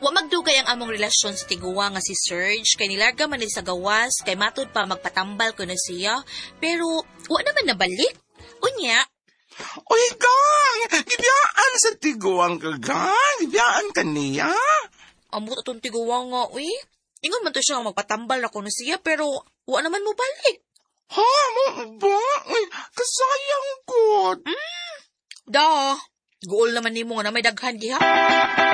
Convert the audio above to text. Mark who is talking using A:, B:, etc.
A: Wa magdugay ang among relasyon sa tiguwa nga si Serge, kay nilarga man ni sa gawas, kay matud pa magpatambal ko na siya, pero wa naman nabalik. Unya,
B: Uy, gang! Gibiyaan sa tiguang ka, gang! Gibiyaan ka niya?
A: ambot atong tiguwa nga, uy. Ingon man to siya nga magpatambal ako na siya, pero wa naman mo balik.
B: Ha? Mo ba? Uy, kasayang ko.
A: Da, goal naman nimo nga na may daghan giha.